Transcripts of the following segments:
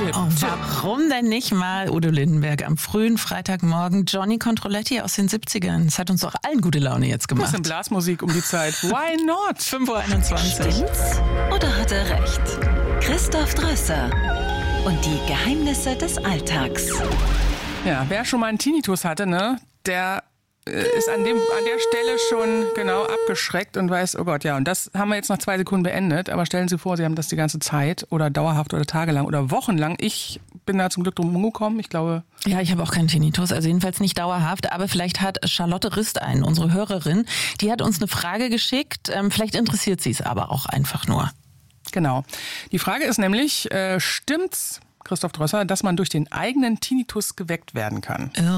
Tipp. Oh, warum denn nicht mal Udo Lindenberg am frühen Freitagmorgen? Johnny Controlletti aus den 70ern. Das hat uns doch allen gute Laune jetzt gemacht. Bisschen Blasmusik um die Zeit. Why not? 5.21 Uhr. Stimmt's oder hat er recht? Christoph Drösser und die Geheimnisse des Alltags. Ja, wer schon mal einen Tinnitus hatte, ne, der ist an der Stelle schon genau abgeschreckt und weiß, oh Gott, ja, und das haben wir jetzt nach 2 Sekunden beendet. Aber stellen Sie vor, Sie haben das die ganze Zeit oder dauerhaft oder tagelang oder wochenlang. Ich bin da zum Glück drum gekommen, ich glaube. Ja, ich habe auch keinen Tinnitus, also jedenfalls nicht dauerhaft. Aber vielleicht hat Charlotte Rist einen, unsere Hörerin, die hat uns eine Frage geschickt. Vielleicht interessiert sie es aber auch einfach nur. Genau. Die Frage ist nämlich, stimmt's, Christoph Drösser, dass man durch den eigenen Tinnitus geweckt werden kann? Oh.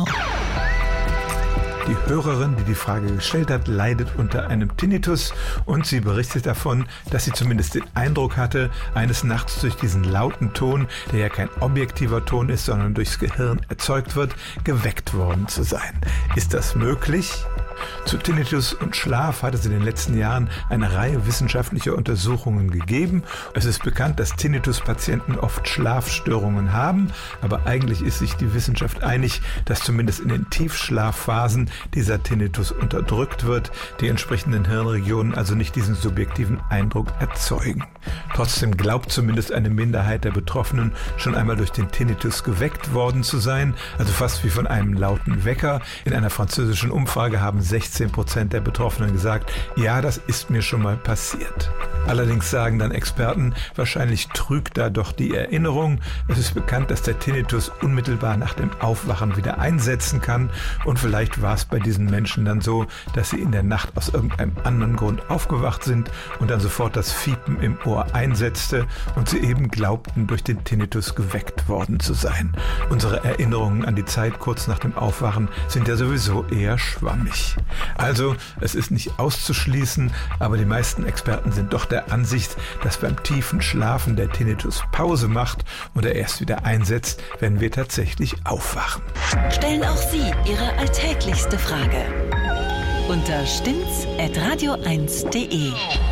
Die Hörerin, die die Frage gestellt hat, leidet unter einem Tinnitus und sie berichtet davon, dass sie zumindest den Eindruck hatte, eines Nachts durch diesen lauten Ton, der ja kein objektiver Ton ist, sondern durchs Gehirn erzeugt wird, geweckt worden zu sein. Ist das möglich? Zu Tinnitus und Schlaf hat es in den letzten Jahren eine Reihe wissenschaftlicher Untersuchungen gegeben. Es ist bekannt, dass Tinnitus-Patienten oft Schlafstörungen haben, aber eigentlich ist sich die Wissenschaft einig, dass zumindest in den Tiefschlafphasen dieser Tinnitus unterdrückt wird, die entsprechenden Hirnregionen also nicht diesen subjektiven Eindruck erzeugen. Trotzdem glaubt zumindest eine Minderheit der Betroffenen, schon einmal durch den Tinnitus geweckt worden zu sein, also fast wie von einem lauten Wecker. In einer französischen Umfrage haben 16% der Betroffenen gesagt, ja, das ist mir schon mal passiert. Allerdings sagen dann Experten, wahrscheinlich trügt da doch die Erinnerung. Es ist bekannt, dass der Tinnitus unmittelbar nach dem Aufwachen wieder einsetzen kann und vielleicht war es bei diesen Menschen dann so, dass sie in der Nacht aus irgendeinem anderen Grund aufgewacht sind und dann sofort das Fiepen im Ohr einsetzte und sie eben glaubten, durch den Tinnitus geweckt worden zu sein. Unsere Erinnerungen an die Zeit kurz nach dem Aufwachen sind ja sowieso eher schwammig. Also, es ist nicht auszuschließen, aber die meisten Experten sind doch der Ansicht, dass beim tiefen Schlafen der Tinnitus Pause macht und er erst wieder einsetzt, wenn wir tatsächlich aufwachen. Stellen auch Sie Ihre alltäglichste Frage unter stimmt's@radio1.de.